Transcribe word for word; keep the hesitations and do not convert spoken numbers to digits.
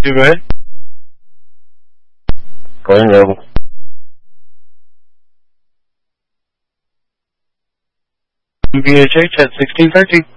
You go ahead. Go ahead, Rebel. B H H at sixteen thirteen.